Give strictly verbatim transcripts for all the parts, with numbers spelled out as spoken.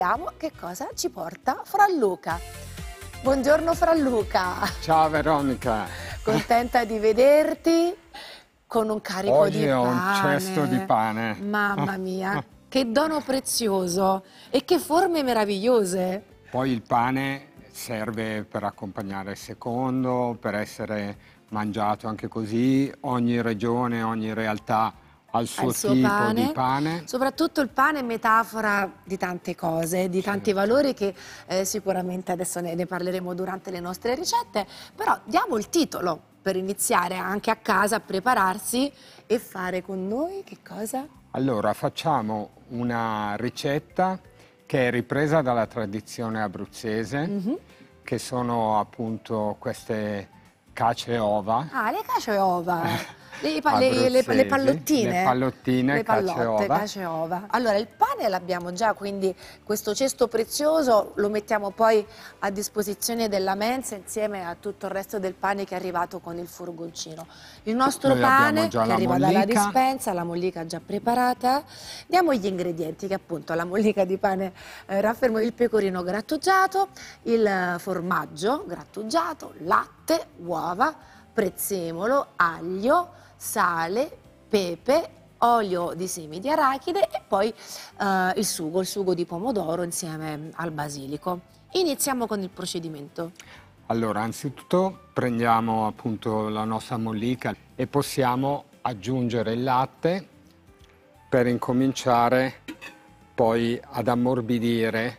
Vediamo che cosa ci porta Franluca. Buongiorno Franluca. Ciao Veronica. Contenta di vederti con un carico Oggi di pane. ho un cesto di pane. Mamma mia, che dono prezioso e che forme meravigliose. Poi il pane serve per accompagnare il secondo, per essere mangiato anche così. Ogni regione, ogni realtà ha il suo, il suo tipo pane. di pane. Soprattutto il pane è metafora di tante cose, di tanti Certo. valori che eh, sicuramente adesso ne, ne parleremo durante le nostre ricette, però diamo il titolo per iniziare anche a casa a prepararsi e fare con noi che cosa? Allora, facciamo una ricetta che è ripresa dalla tradizione abruzzese, Mm-hmm. che sono appunto queste cace e ova. Ah, le cacio e ova. Le, pa- le, le, le pallottine, le pallottine, le cacio e pallotte, ova. cacio e ova. Allora il pane l'abbiamo già, quindi questo cesto prezioso lo mettiamo poi a disposizione della mensa insieme a tutto il resto del pane che è arrivato con il furgoncino. Il nostro Noi abbiamo pane già che la arriva dalla mollica. dispensa, la mollica già preparata. Diamo gli ingredienti che appunto la mollica di pane eh, raffermo, il pecorino grattugiato, il eh, formaggio grattugiato, latte, uova, prezzemolo, aglio, sale, pepe, olio di semi di arachide e poi eh, il sugo, il sugo di pomodoro insieme al basilico. Iniziamo con il procedimento. Allora, anzitutto prendiamo appunto la nostra mollica e possiamo aggiungere il latte per incominciare poi ad ammorbidire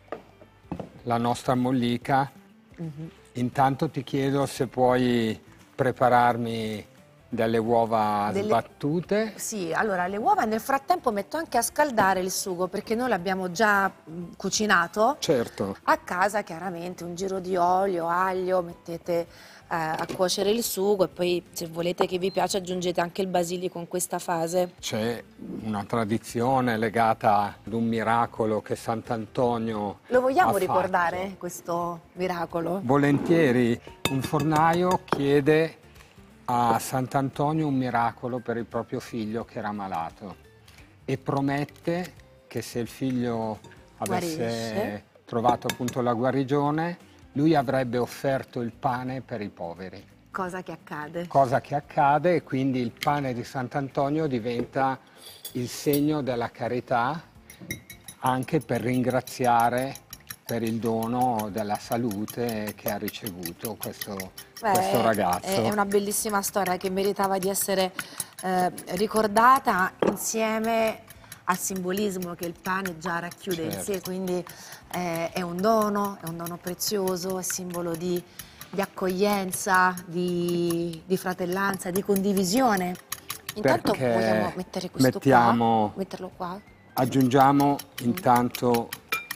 la nostra mollica. Mm-hmm. Intanto ti chiedo se puoi prepararmi delle uova Delle... sbattute. Sì, allora le uova nel frattempo metto anche a scaldare il sugo perché noi l'abbiamo già mh, cucinato. Certo. A casa chiaramente un giro di olio, aglio, mettete eh, a cuocere il sugo e poi se volete che vi piace aggiungete anche il basilico in questa fase. C'è una tradizione legata ad un miracolo che Sant'Antonio Lo vogliamo ha ricordare fatto. questo miracolo? Volentieri. Un fornaio chiede a Sant'Antonio un miracolo per il proprio figlio che era malato e promette che se il figlio avesse Guarisce. trovato appunto la guarigione, lui avrebbe offerto il pane per i poveri. Cosa che accade? Cosa che accade, e quindi il pane di Sant'Antonio diventa il segno della carità anche per ringraziare per il dono della salute che ha ricevuto questo, Beh, questo ragazzo. È una bellissima storia che meritava di essere eh, ricordata insieme al simbolismo che il pane già racchiude in sé, Certo. quindi eh, è un dono, è un dono prezioso, è simbolo di, di accoglienza, di, di fratellanza, di condivisione. Intanto Perché vogliamo mettere questo mettiamo, qua, metterlo qua. aggiungiamo intanto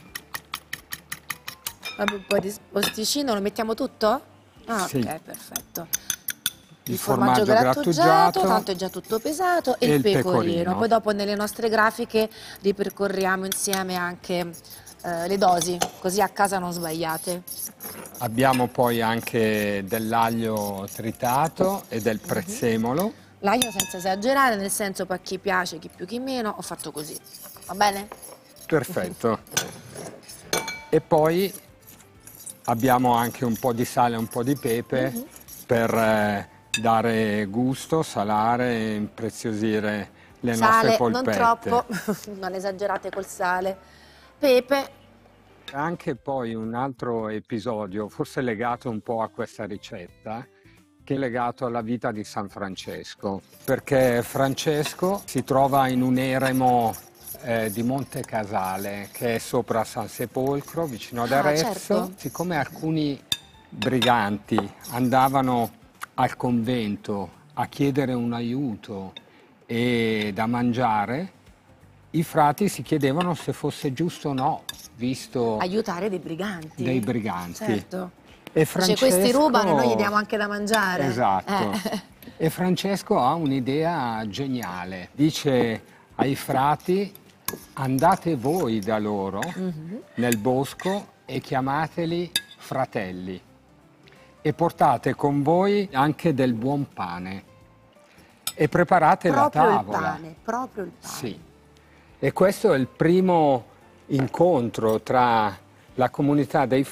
Un po' di posticino, lo mettiamo tutto? Ah, sì, ok, perfetto. il formaggio grattugiato, tanto è già tutto pesato, e, e il il pecorino. pecorino. Poi dopo nelle nostre grafiche ripercorriamo insieme anche eh, le dosi, così a casa non sbagliate. Abbiamo poi anche dell'aglio tritato e del prezzemolo. L'aglio senza esagerare, nel senso poi a chi piace, chi più chi meno, ho fatto così. Va bene? Perfetto. E poi abbiamo anche un po' di sale e un po' di pepe Mm-hmm. per eh, dare gusto, salare e impreziosire le Sale, nostre polpette. non troppo, non esagerate col sale. Pepe. Anche poi un altro episodio, forse legato un po' a questa ricetta, che è legato alla vita di San Francesco, perché Francesco si trova in un eremo eh, di Monte Casale, che è sopra San Sepolcro, vicino ad Ah, Arezzo. certo. Siccome alcuni briganti andavano al convento a chiedere un aiuto e da mangiare, i frati si chiedevano se fosse giusto o no, visto Aiutare dei briganti. dei briganti. Certo. E Cioè, questi rubano e noi gli diamo anche da mangiare. Esatto. Eh. E Francesco ha un'idea geniale. Dice ai frati: andate voi da loro Mm-hmm. nel bosco e chiamateli fratelli e portate con voi anche del buon pane e preparate proprio la tavola. il pane, proprio il pane. Sì. E questo è il primo incontro tra la comunità dei